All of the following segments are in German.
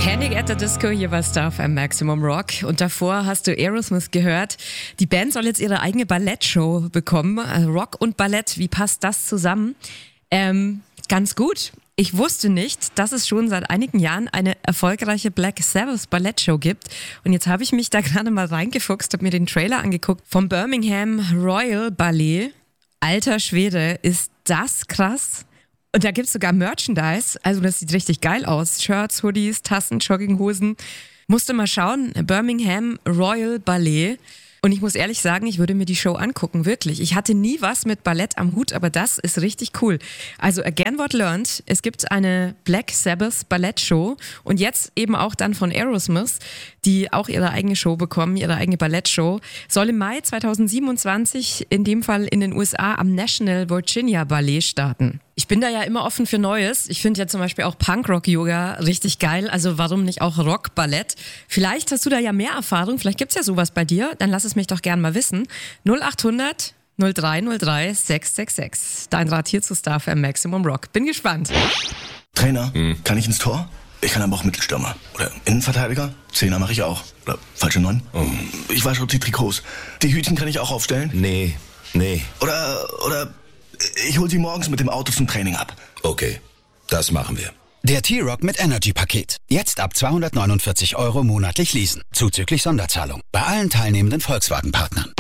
Panic at the Disco, hier war Star FM Maximum Rock. Und davor hast du Aerosmith gehört. Die Band soll jetzt ihre eigene Ballettshow bekommen. Rock und Ballett, wie passt das zusammen? Ganz gut. Ich wusste nicht, dass es schon seit einigen Jahren eine erfolgreiche Black Sabbath Ballettshow gibt. Und jetzt habe ich mich da gerade mal reingefuchst, habe mir den Trailer angeguckt vom Birmingham Royal Ballet. Alter Schwede, ist das krass. Und da gibt es sogar Merchandise, also das sieht richtig geil aus. Shirts, Hoodies, Tassen, Jogginghosen. Musste mal schauen, Birmingham Royal Ballet. Und ich muss ehrlich sagen, ich würde mir die Show angucken, wirklich. Ich hatte nie was mit Ballett am Hut, aber das ist richtig cool. Also again what learned, es gibt eine Black Sabbath Ballettshow und jetzt eben auch dann von Aerosmith, die auch ihre eigene Show bekommen, ihre eigene Ballettshow. Soll im Mai 2027 in dem Fall in den USA am National Virginia Ballet starten. Ich bin da ja immer offen für Neues. Ich finde ja zum Beispiel auch Punkrock-Yoga richtig geil. Also warum nicht auch Rock-Ballett? Vielleicht hast du da ja mehr Erfahrung. Vielleicht gibt's ja sowas bei dir. Dann lass es mich doch gern mal wissen. 0800 0303 666. Dein Rat hier zu Star FM Maximum Rock. Bin gespannt. Trainer, kann ich ins Tor? Ich kann aber auch Mittelstürmer. Oder Innenverteidiger? Zehner mache ich auch. Oder falsche 9? Ich wasche die Trikots. Die Hütchen kann ich auch aufstellen? Nee. Oder ich hol sie morgens mit dem Auto zum Training ab. Okay, das machen wir. Der T-Rock mit Energy-Paket. Jetzt ab 249 € monatlich leasen. Zuzüglich Sonderzahlung. Bei allen teilnehmenden Volkswagen-Partnern.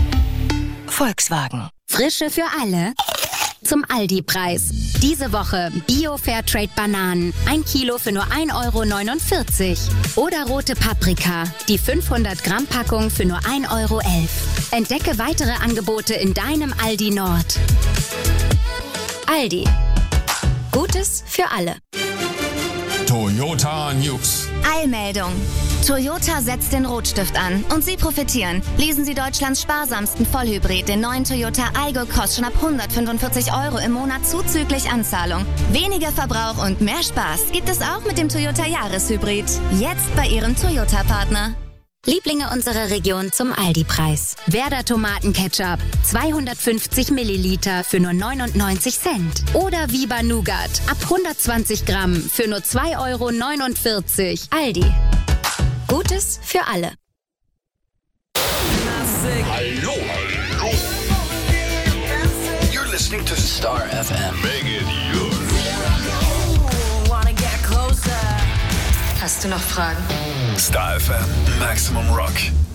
Volkswagen. Frische für alle. Zum Aldi-Preis. Diese Woche Bio-Fairtrade-Bananen. 1 Kilo für nur 1,49 €. Oder rote Paprika. Die 500-Gramm-Packung für nur 1,11 €. Entdecke weitere Angebote in deinem Aldi Nord. Aldi. Gutes für alle. Toyota News. Eilmeldung. Toyota setzt den Rotstift an und Sie profitieren. Lesen Sie Deutschlands sparsamsten Vollhybrid, den neuen Toyota Aygo, kostet schon ab 145 € im Monat zuzüglich Anzahlung. Weniger Verbrauch und mehr Spaß gibt es auch mit dem Toyota Jahreshybrid. Jetzt bei Ihrem Toyota-Partner. Lieblinge unserer Region zum Aldi-Preis. Werder Tomatenketchup, 250 Milliliter für nur 99 Cent. Oder Viva Nougat, ab 120 Gramm für nur 2,49 €. Aldi. Gutes für alle. Hallo. You're listening to Star FM. Make it yours. Hast du noch Fragen? Star FM Maximum Rock.